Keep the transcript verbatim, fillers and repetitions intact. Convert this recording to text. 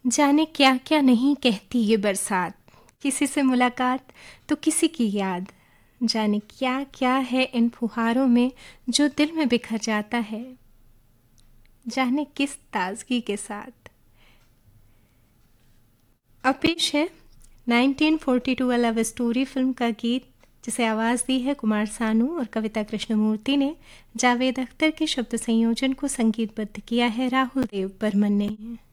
जाने क्या क्या नहीं कहती ये बरसात, किसी से मुलाकात तो किसी की याद। जाने क्या क्या है इन फुहारों में जो दिल में बिखर जाता है, जाने किस ताजगी के साथ। अब पेश है nineteen forty to a love story film का गीत, जिसे आवाज़ दी है कुमार सानू और कविता कृष्णमूर्ति ने। जावेद अख्तर के शब्द संयोजन को संगीतबद्ध किया है राहुल देव बर्मन ने।